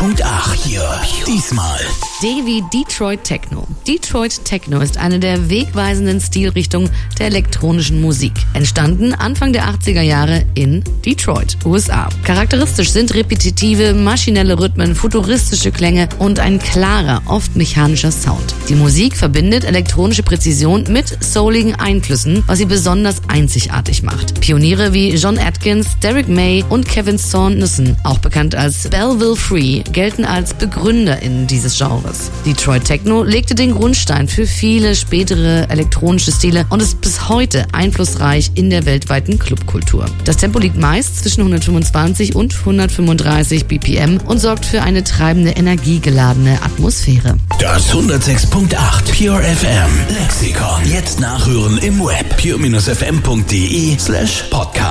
106.8 hier. Diesmal D wie Detroit Techno. Detroit Techno ist eine der wegweisenden Stilrichtungen der elektronischen Musik. Entstanden Anfang der 80er Jahre in Detroit, USA. Charakteristisch sind repetitive, maschinelle Rhythmen, futuristische Klänge und ein klarer, oft mechanischer Sound. Die Musik verbindet elektronische Präzision mit souligen Einflüssen, was sie besonders einzigartig macht. Pioniere wie John Atkins, Derek May und Kevin Saunderson, auch bekannt als Belleville Free, gelten als BegründerInnen dieses Genres. Detroit Techno legte den Grundstein für viele spätere elektronische Stile und ist bis heute einflussreich in der weltweiten Clubkultur. Das Tempo liegt meist zwischen 125 und 135 BPM und sorgt für eine treibende, energiegeladene Atmosphäre. das 106.8 Pure FM Lexikon. Jetzt nachhören im Web pure-fm.de/podcast.